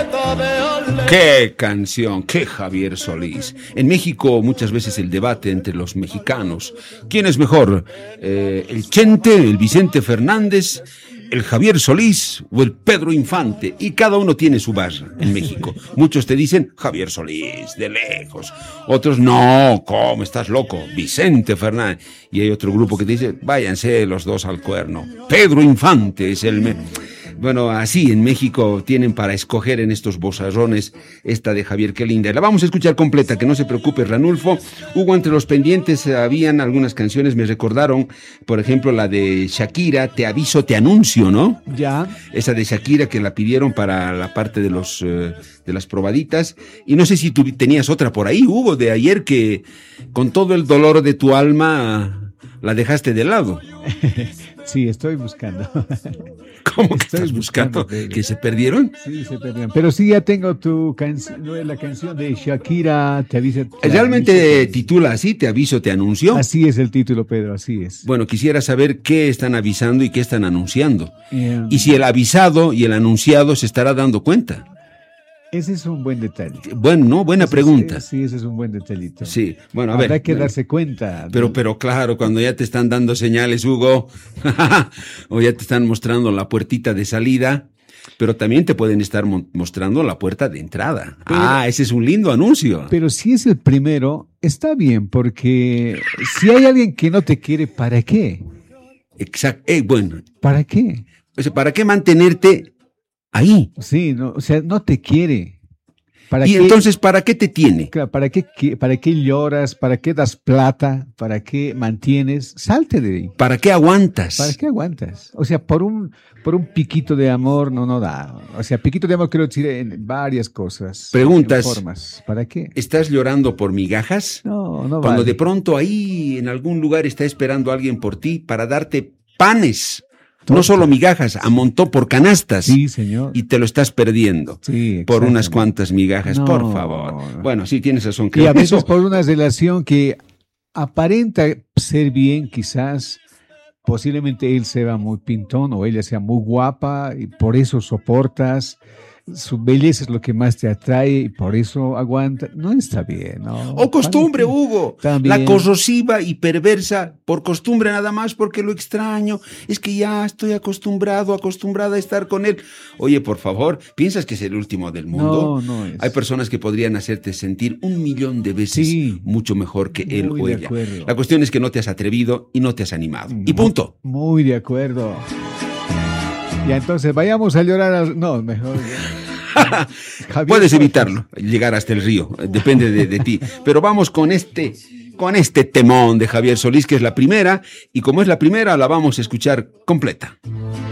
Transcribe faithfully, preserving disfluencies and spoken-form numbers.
¡Qué canción! ¡Qué Javier Solís! En México muchas veces el debate entre los mexicanos. ¿Quién es mejor? Eh, ¿El Chente, el Vicente Fernández, el Javier Solís o el Pedro Infante? Y cada uno tiene su barra en México. Muchos te dicen Javier Solís, de lejos. Otros, no, ¿cómo? Estás loco. Vicente Fernández. Y hay otro grupo que te dice, váyanse los dos al cuerno. Pedro Infante es el... Me... Bueno, así en México tienen para escoger en estos bozarrones esta de Javier, qué linda. La vamos a escuchar completa, que no se preocupe, Ranulfo. Hugo, entre los pendientes habían algunas canciones, me recordaron, por ejemplo, la de Shakira, Te aviso, te anuncio, ¿no? Ya. Esa de Shakira que la pidieron para la parte de los eh, de las probaditas. Y no sé si tú tenías otra por ahí, Hugo, de ayer que con todo el dolor de tu alma la dejaste de lado. Sí, estoy buscando. ¿Cómo que estoy estás buscando? buscando ¿Que se perdieron? Sí, se perdieron. Pero sí, ya tengo tu canción, no es la canción de Shakira, Te aviso. Te ¿Realmente aviso, titula así, Te aviso, te anuncio? Así es el título, Pedro, así es. Bueno, quisiera saber qué están avisando y qué están anunciando. Eh, y si el avisado y el anunciado se estará dando cuenta. Ese es un buen detalle. Bueno, ¿no? Buena ese pregunta. Es, sí, ese es un buen detallito. Sí, bueno, a Habrá ver. Habrá que darse cuenta. Pero, de... pero claro, cuando ya te están dando señales, Hugo, o ya te están mostrando la puertita de salida, pero también te pueden estar mo- mostrando la puerta de entrada. Pero, ah, ese es un lindo anuncio. Pero si es el primero, está bien, porque si hay alguien que no te quiere, ¿para qué? Exacto. Eh, bueno. ¿Para qué? O sea, ¿para qué mantenerte ahí? Sí, no, o sea, no te quiere. ¿Para y qué, entonces, ¿para qué te tiene? Claro, ¿para qué, ¿para qué lloras? ¿Para qué das plata? ¿Para qué mantienes? Salte de ahí. ¿Para qué aguantas? ¿Para qué aguantas? O sea, por un, por un piquito de amor no, no da. O sea, piquito de amor quiero decir en varias cosas. Preguntas. En formas. ¿Para qué? ¿Estás llorando por migajas? No, no Cuando vale. de pronto ahí en algún lugar está esperando alguien por ti para darte panes. Torta. No solo migajas, a montón por canastas. Sí, señor. Y te lo estás perdiendo. Sí, por unas cuantas migajas, no. por favor. Bueno, sí, tienes razón. Y a veces eso... por una relación que aparenta ser bien, quizás, posiblemente él sea muy pintón o ella sea muy guapa y por eso soportas. Su belleza es lo que más te atrae y por eso aguanta. No está bien, ¿no? O costumbre, Hugo. También. La corrosiva y perversa por costumbre nada más porque lo extraño. Es que ya estoy acostumbrado, acostumbrada a estar con él. Oye, por favor, ¿piensas que es el último del mundo? No, no es. Hay personas que podrían hacerte sentir un millón de veces sí, mucho mejor que él muy o de ella. Acuerdo. La cuestión es que no te has atrevido y no te has animado. Y punto. Muy de acuerdo. Ya entonces vayamos a llorar al... No, mejor... Puedes evitarlo, llegar hasta el río, depende de, de ti. Pero vamos con este, con este temón de Javier Solís, que es la primera, y como es la primera, la vamos a escuchar completa.